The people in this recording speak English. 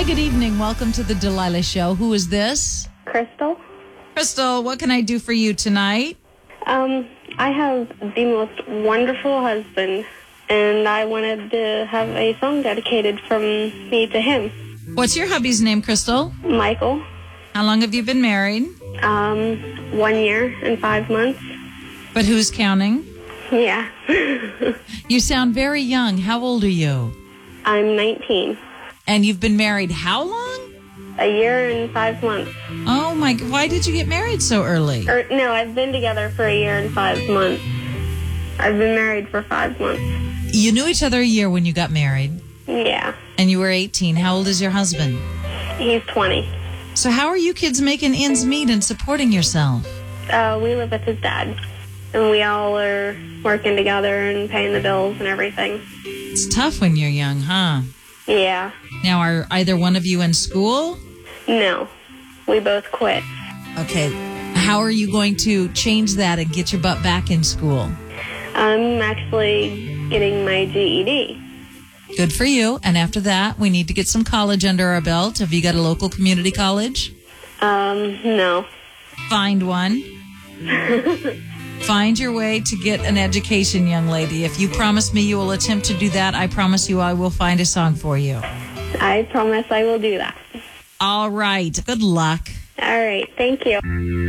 good evening. Welcome to the Delilah Show. Who is this? Crystal. Crystal, what can I do for you tonight? I have the most wonderful husband, and I wanted to have a song dedicated from me to him. What's your hubby's name, Crystal? Michael. How long have you been married? 1 year and 5 months. But who's counting? Yeah. You sound very young. How old are you? I'm 19. And you've been married how long? A year and 5 months. Oh my, why did you get married so early? No, I've been together for a year and 5 months. I've been married for 5 months. You knew each other a year when you got married. Yeah. And you were 18. How old is your husband? He's 20. So how are you kids making ends meet and supporting yourself? We live with his dad, and we all are working together and paying the bills and everything. It's tough when you're young, huh? Yeah. Now, are either one of you in school? No. We both quit. Okay. How are you going to change that and get your butt back in school? I'm actually getting my GED. Good for you. And after that, we need to get some college under our belt. Have you got a local community college? No. Find one. Find your way to get an education, young lady. If you promise me you will attempt to do that, I promise you I will find a song for you. I promise I will do that. All right. Good luck. All right. Thank you.